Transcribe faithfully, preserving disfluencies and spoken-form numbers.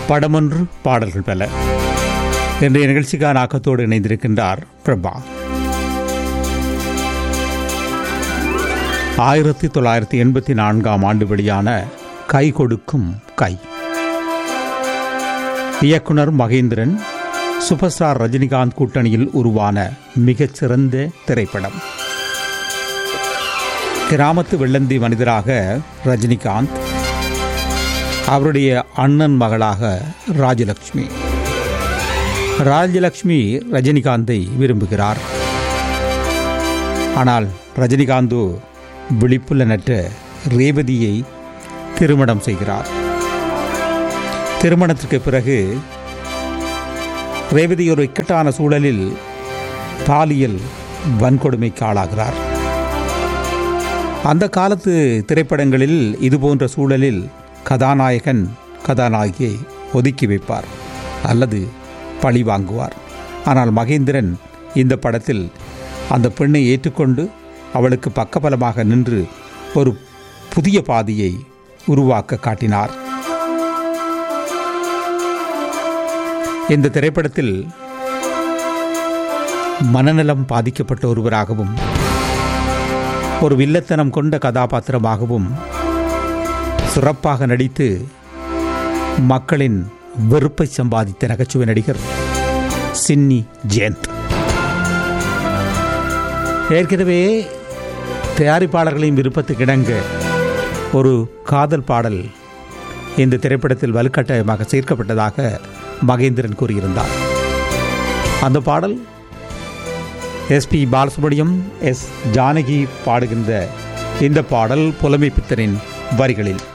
படமொன்று பாடல்கள் பல. இன்றைய நிகழ்ச்சிக்கான ஆக்கத்தோடு இணைந்திருக்கின்றார் பிரபா. ஆயிரத்தி தொள்ளாயிரத்தி எண்பத்தி நான்காம் ஆண்டு வெளியான கை கொடுக்கும் கை. இயக்குனர் மகேந்திரன், சூப்பர் ஸ்டார் ரஜினிகாந்த் கூட்டணியில் உருவான மிகச்சிறந்த திரைப்படம். கிராமத்து வெள்ளந்தி மனிதராக ரஜினிகாந்த், அவருடைய அண்ணன் மகளாக ராஜலட்சுமி. ராஜலட்சுமி ரஜினிகாந்தை விரும்புகிறார். ஆனால் ரஜினிகாந்தோ விழிப்புள்ள நற்ற ரேவதியை திருமணம் செய்கிறார். திருமணத்திற்கு பிறகு ரேவதி ஒரு இக்கட்டான சூழலில் பாலியல் வன்கொடுமைக்கு ஆளாகிறார். அந்த காலத்து திரைப்படங்களில் இதுபோன்ற சூழலில் கதாநாயகன் கதாநாயகியை ஒதுக்கி வைப்பார் அல்லது பழி வாங்குவார். ஆனால் மகேந்திரன் இந்த படத்தில் அந்த பெண்ணை ஏற்றுக்கொண்டு அவளுக்கு பக்கபலமாக நின்று ஒரு புதிய பாதையை உருவாக்க காட்டினார். இந்த திரைப்படத்தில் மனநலம் பாதிக்கப்பட்ட ஒருவராகவும் ஒரு வில்லத்தனம் கொண்ட கதாபாத்திரமாகவும் சிறப்பாக நடித்து மக்களின் வெறுப்பை சம்பாதித்த நகைச்சுவை நடிகர் சின்னி ஜெயந்த். ஏற்கனவே தயாரிப்பாளர்களின் விருப்பத்துக்கிணங்க ஒரு காதல் பாடல் இந்த திரைப்படத்தில் வலுக்கட்டாயமாக சேர்க்கப்பட்டதாக மகேந்திரன் கூறியிருந்தார். அந்த பாடல் S B Balasubramaniam, S Janaki பாடுகின்ற இந்த பாடல் புலமை பித்தனின் வரிகளில்.